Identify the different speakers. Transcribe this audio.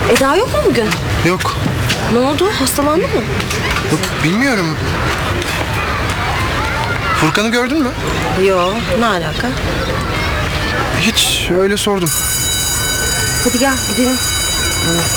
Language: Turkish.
Speaker 1: Eda yok mu bugün?
Speaker 2: Yok.
Speaker 1: Ne oldu? Hastalandı mı?
Speaker 2: Yok bilmiyorum. Furkan'ı gördün mü?
Speaker 1: Yok. Ne alaka?
Speaker 2: Hiç öyle sordum.
Speaker 1: Hadi gel gidelim.